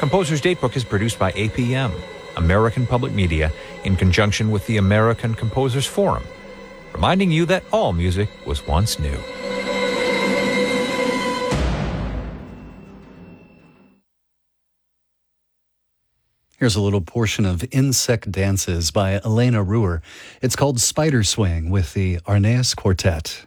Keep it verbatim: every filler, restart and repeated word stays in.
Composer's Datebook is produced by A P M, American Public Media, in conjunction with the American Composers Forum, reminding you that all music was once new. Here's a little portion of Insect Dances by Elena Ruhr. It's called Spider Swing with the Arneus Quartet.